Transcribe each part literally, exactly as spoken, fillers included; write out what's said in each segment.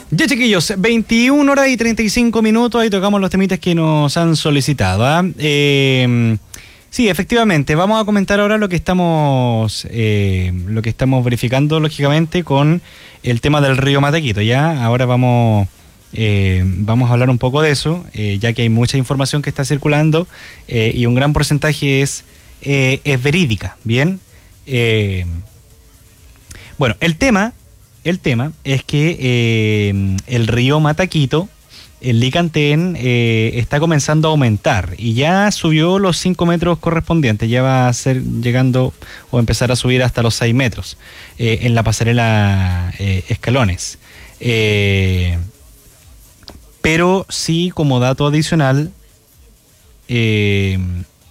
Ya, chiquillos, veintiuna horas y treinta y cinco minutos, ahí tocamos los temitas que nos han solicitado. ¿eh? Eh, sí, efectivamente, vamos a comentar ahora lo que estamos eh, lo que estamos verificando, lógicamente, con el tema del río Matequito. Ya, ahora vamos, eh, vamos a hablar un poco de eso, eh, ya que hay mucha información que está circulando eh, y un gran porcentaje es, eh, es verídica, ¿bien? Eh, bueno, el tema... El tema es que eh, el río Matequito, el Licantén, eh, está comenzando a aumentar y ya subió los cinco metros correspondientes, ya va a ser llegando o empezar a subir hasta los seis metros eh, en la pasarela eh, Escalones. Eh, pero sí, como dato adicional, eh,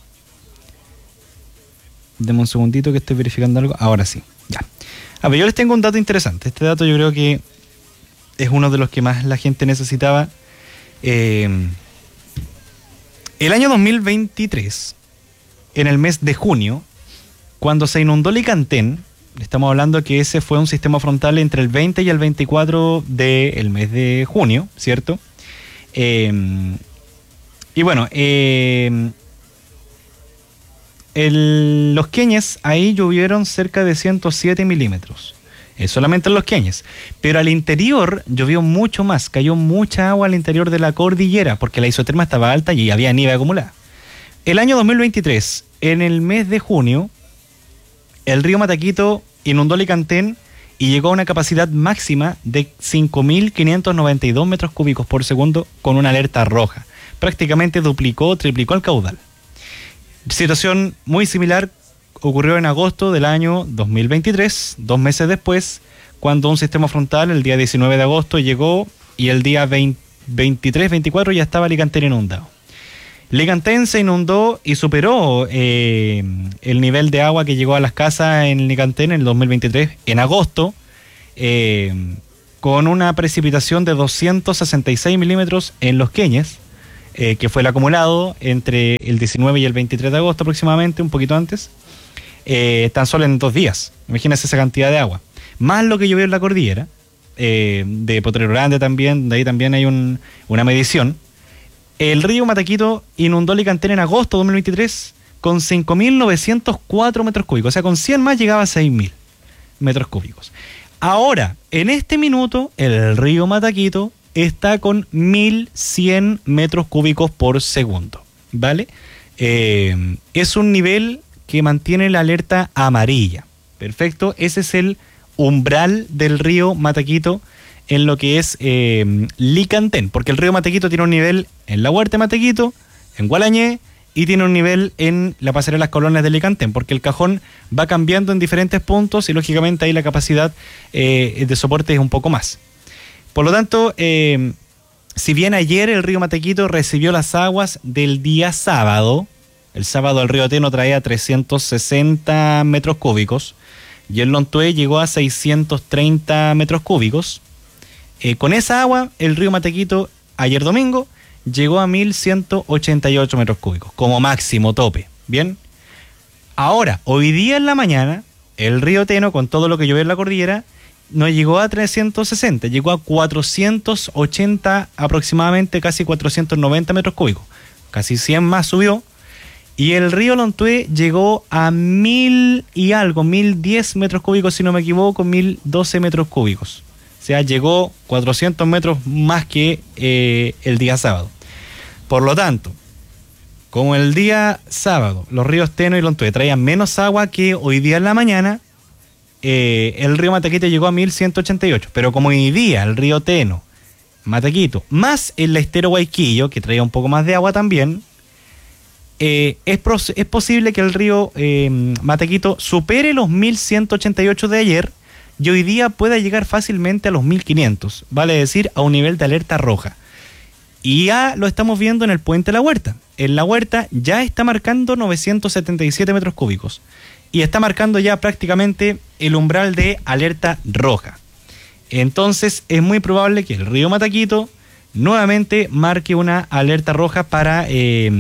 deme un segundito que estoy verificando algo, ahora sí, ya. A ver, yo les tengo un dato interesante. Este dato yo creo que es uno de los que más la gente necesitaba. Eh, el año dos mil veintitrés, en el mes de junio, cuando se inundó Licantén, estamos hablando que ese fue un sistema frontal entre el veinte y el veinticuatro del mes de junio, ¿cierto? Eh, y bueno, eh, El, los Queñes, ahí llovieron cerca de ciento siete milímetros, eh, solamente en los Queñes, pero al interior llovió mucho más, cayó mucha agua al interior de la cordillera, porque la isoterma estaba alta y había nieve acumulada. El año dos mil veintitrés, en el mes de junio, el río Matequito inundó Licantén y llegó a una capacidad máxima de cinco mil quinientos noventa y dos metros cúbicos por segundo con una alerta roja. Prácticamente duplicó o triplicó el caudal. Situación muy similar ocurrió en agosto del año dos mil veintitrés, dos meses después, cuando un sistema frontal el día diecinueve de agosto llegó y el día veinte, veintitrés, veinticuatro ya estaba Licantén inundado. Licantén se inundó y superó eh, el nivel de agua que llegó a las casas en Licantén en el dos mil veintitrés, en agosto, eh, con una precipitación de doscientos sesenta y seis milímetros en Los Queñes, Eh, que fue el acumulado entre el diecinueve y el veintitrés de agosto aproximadamente, un poquito antes, eh, tan solo en dos días. Imagínense esa cantidad de agua. Más lo que llovió en la cordillera, eh, de Potrero Grande también, de ahí también hay un, una medición. El río Matequito inundó Licantén en agosto de dos mil veintitrés con cinco mil novecientos cuatro metros cúbicos, o sea, con cien más llegaba a seis mil metros cúbicos. Ahora, en este minuto, el río Matequito está con mil cien metros cúbicos por segundo, ¿vale? Eh, es un nivel que mantiene la alerta amarilla, perfecto, ese es el umbral del río Matequito en lo que es eh, Licantén, porque el río Matequito tiene un nivel en la huerta de Matequito, en Gualañé, y tiene un nivel en la pasarela Las Colonias de Licantén, porque el cajón va cambiando en diferentes puntos y lógicamente ahí la capacidad eh, de soporte es un poco más. Por lo tanto, eh, si bien ayer el río Matequito recibió las aguas del día sábado, el sábado el río Teno traía trescientos sesenta metros cúbicos y el Lontué llegó a seiscientos treinta metros cúbicos, eh, con esa agua el río Matequito ayer domingo llegó a mil ciento ochenta y ocho metros cúbicos, como máximo tope, ¿bien? Ahora, hoy día en la mañana, el río Teno, con todo lo que llovió en la cordillera, no llegó a trescientos sesenta, llegó a cuatrocientos ochenta aproximadamente, casi cuatrocientos noventa metros cúbicos, casi cien más subió, y el río Lontué llegó a mil y algo, mil diez metros cúbicos si no me equivoco, mil doce metros cúbicos, o sea, llegó cuatrocientos metros más que eh, el día sábado. Por lo tanto, como el día sábado los ríos Teno y Lontué traían menos agua que hoy día en la mañana, Eh, el río Matequito llegó a mil ciento ochenta y ocho, pero como hoy día el río Teno, Matequito, más el estero Guayquillo, que traía un poco más de agua también, eh, es, pros- es posible que el río eh, Matequito supere los mil ciento ochenta y ocho de ayer y hoy día pueda llegar fácilmente a los mil quinientos, vale decir, a un nivel de alerta roja. Y ya lo estamos viendo en el puente de la Huerta. En la Huerta ya está marcando novecientos setenta y siete metros cúbicos. Y está marcando ya prácticamente el umbral de alerta roja. Entonces es muy probable que el río Matequito nuevamente marque una alerta roja para, eh,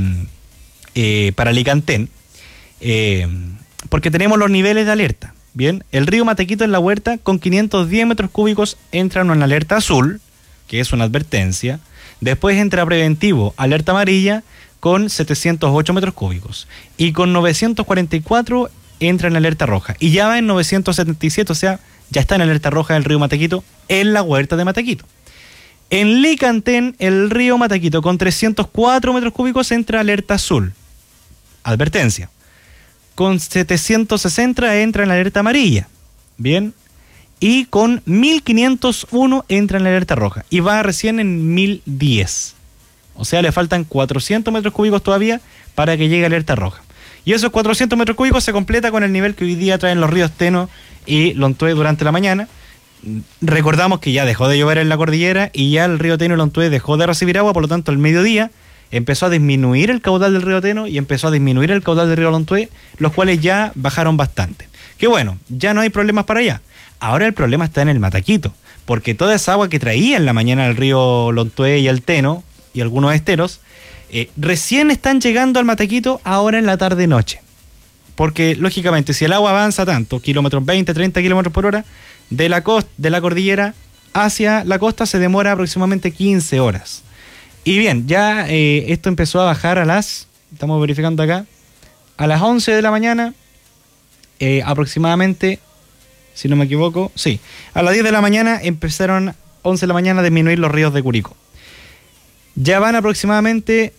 eh, para Licantén, eh, porque tenemos los niveles de alerta. Bien, el río Matequito en la Huerta con quinientos diez metros cúbicos entra en una alerta azul, que es una advertencia. Después entra preventivo, alerta amarilla, con setecientos ocho metros cúbicos. Y con novecientos cuarenta y cuatro entra en alerta roja. Y ya va en novecientos setenta y siete, o sea, ya está en alerta roja el río Mataquito, en la huerta de Mataquito. En Licantén, el río Mataquito, con trescientos cuatro metros cúbicos, entra alerta azul. Advertencia. Con setecientos sesenta entra en la alerta amarilla. Bien. Y con mil quinientos uno entra en la alerta roja. Y va recién en mil diez. O sea, le faltan cuatrocientos metros cúbicos todavía para que llegue a alerta roja. Y esos cuatrocientos metros cúbicos se completa con el nivel que hoy día traen los ríos Teno y Lontué durante la mañana. Recordamos que ya dejó de llover en la cordillera y ya el río Teno y Lontué dejó de recibir agua, por lo tanto, al mediodía empezó a disminuir el caudal del río Teno y empezó a disminuir el caudal del río Lontué, los cuales ya bajaron bastante. Que bueno, ya no hay problemas para allá. Ahora el problema está en el Mataquito, porque toda esa agua que traía en la mañana el río Lontué y el Teno y algunos esteros, eh, recién están llegando al Mataquito ahora en la tarde-noche. Porque, lógicamente, si el agua avanza tanto, kilómetros veinte, treinta kilómetros por hora, de la, costa, de la cordillera hacia la costa se demora aproximadamente quince horas. Y bien, ya eh, esto empezó a bajar a las, estamos verificando acá, a las once de la mañana, eh, aproximadamente, si no me equivoco, sí, a las diez de la mañana empezaron, once de la mañana, a disminuir los ríos de Curicó. Ya van aproximadamente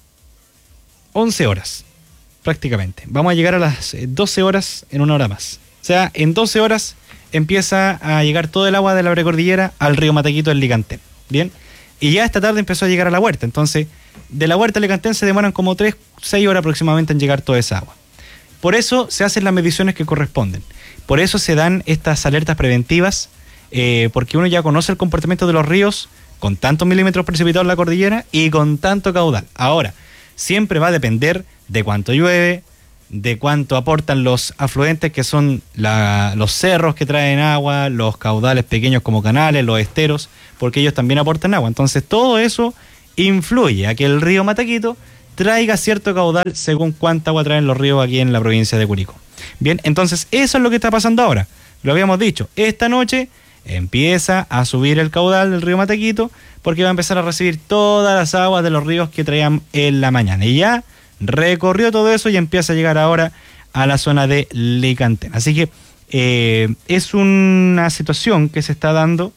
once horas, prácticamente. Vamos a llegar a las doce horas en una hora más. O sea, en doce horas empieza a llegar todo el agua de la precordillera al río Mataquito en Licantén. Bien, y ya esta tarde empezó a llegar a la huerta. Entonces, de la huerta a Licantén se demoran como tres, seis horas aproximadamente en llegar toda esa agua. Por eso se hacen las mediciones que corresponden. Por eso se dan estas alertas preventivas, eh, porque uno ya conoce el comportamiento de los ríos con tantos milímetros precipitados en la cordillera y con tanto caudal. Ahora, siempre va a depender de cuánto llueve, de cuánto aportan los afluentes, que son la, los cerros que traen agua, los caudales pequeños como canales, los esteros, porque ellos también aportan agua. Entonces todo eso influye a que el río Mataquito traiga cierto caudal según cuánta agua traen los ríos aquí en la provincia de Curicó. Bien, entonces eso es lo que está pasando ahora. Lo habíamos dicho, esta noche empieza a subir el caudal del río Mataquito porque va a empezar a recibir todas las aguas de los ríos que traían en la mañana. Y ya recorrió todo eso y empieza a llegar ahora a la zona de Licantén. Así que eh, es una situación que se está dando,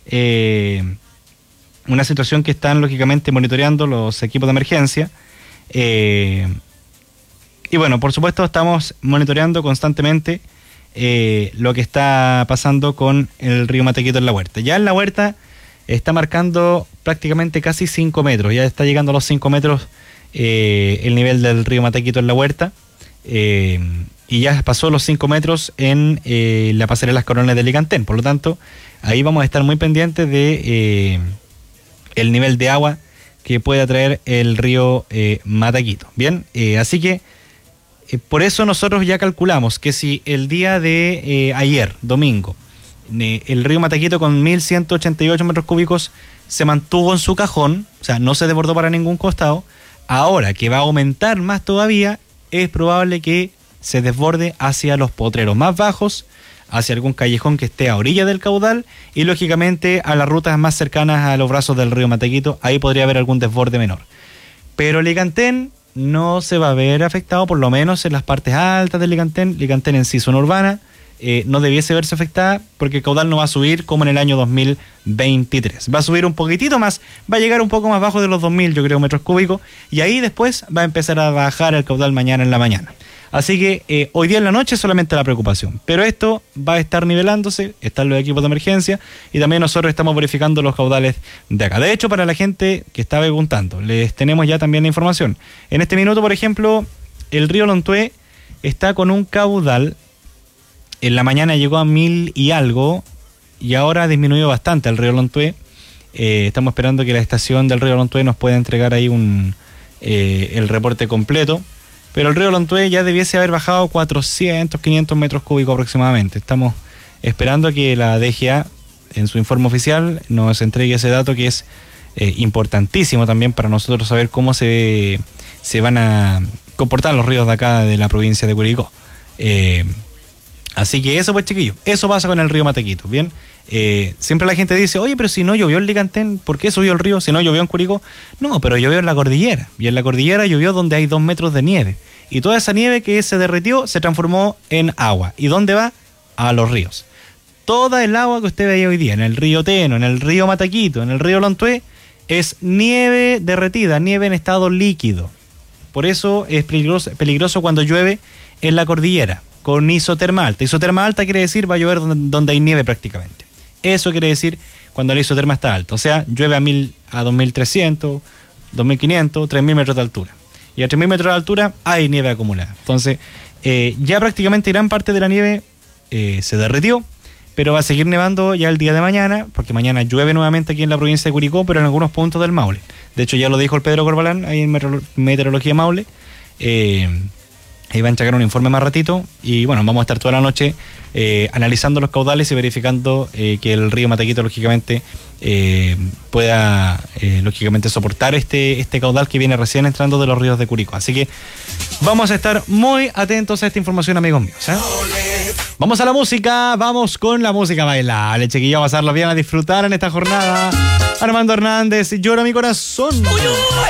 eh, una situación que están lógicamente monitoreando los equipos de emergencia. Eh, y bueno, por supuesto estamos monitoreando constantemente eh, lo que está pasando con el río Mataquito en la huerta. Ya en la huerta está marcando prácticamente casi cinco metros, ya está llegando a los cinco metros eh, el nivel del río Mataquito en la huerta, eh, y ya pasó los cinco metros en eh, la pasarela Las Coronas de Licantén. Por lo tanto, ahí vamos a estar muy pendientes de eh, el nivel de agua que pueda traer el río eh, Mataquito. Bien, eh, así que eh, por eso nosotros ya calculamos que si el día de eh, ayer, domingo, eh, el río Mataquito con mil ciento ochenta y ocho metros cúbicos se mantuvo en su cajón, o sea, no se desbordó para ningún costado, ahora que va a aumentar más todavía, es probable que se desborde hacia los potreros más bajos, hacia algún callejón que esté a orilla del caudal y lógicamente a las rutas más cercanas a los brazos del río Mataquito. Ahí podría haber algún desborde menor. Pero Licantén no se va a ver afectado, por lo menos en las partes altas de Licantén. Licantén en sí, zona urbana, eh, no debiese verse afectada porque el caudal no va a subir como en el año dos mil veintitrés. Va a subir un poquitito más, va a llegar un poco más bajo de los dos mil, yo creo, metros cúbicos, y ahí después va a empezar a bajar el caudal mañana en la mañana. Así que eh, hoy día en la noche solamente la preocupación, pero esto va a estar nivelándose, están los equipos de emergencia y también nosotros estamos verificando los caudales de acá. De hecho, para la gente que está preguntando, les tenemos ya también la información. En este minuto, por ejemplo, el río Lontué está con un caudal, en la mañana llegó a mil y algo y ahora ha disminuido bastante el río Lontué. Eh, estamos esperando que la estación del río Lontué nos pueda entregar ahí un eh, el reporte completo. Pero el río Lontué ya debiese haber bajado cuatrocientos, quinientos metros cúbicos aproximadamente. Estamos esperando que la D G A, en su informe oficial, nos entregue ese dato que es eh, importantísimo también para nosotros saber cómo se, se van a comportar los ríos de acá de la provincia de Curicó. Eh, Así que eso pues, chiquillos, eso pasa con el río Matequito, ¿bien? Eh, siempre la gente dice, oye, pero si no llovió en Licantén, ¿por qué subió el río? Si no llovió en Curicó. No, pero llovió en la cordillera. Y en la cordillera llovió donde hay dos metros de nieve. Y toda esa nieve que se derritió se transformó en agua. ¿Y dónde va? A los ríos. Toda el agua que usted veía hoy día, en el río Teno, en el río Mataquito, en el río Lontué, es nieve derretida, nieve en estado líquido. Por eso es peligroso, peligroso cuando llueve en la cordillera, con isoterma alta. Isoterma alta quiere decir va a llover donde, donde hay nieve prácticamente. Eso quiere decir cuando la isoterma está alta. O sea, llueve a, mil, a dos mil trescientos, dos mil quinientos, tres mil metros de altura. Y a tres mil metros de altura hay nieve acumulada. Entonces, eh, ya prácticamente gran parte de la nieve eh, se derritió, pero va a seguir nevando ya el día de mañana, porque mañana llueve nuevamente aquí en la provincia de Curicó, pero en algunos puntos del Maule. De hecho, ya lo dijo el Pedro Corbalán, ahí en Meteorología Maule. Eh, ahí va a entregar un informe más ratito. Y bueno, vamos a estar toda la noche eh, analizando los caudales y verificando eh, que el río Matequito, lógicamente, eh, pueda, eh, lógicamente, soportar este, este caudal que viene recién entrando de los ríos de Curicó. Así que vamos a estar muy atentos a esta información, amigos míos, ¿eh? Vamos a la música, vamos con la música bailable, chiquillos, a pasarlo bien, a disfrutar en esta jornada. Armando Hernández, Llora mi corazón.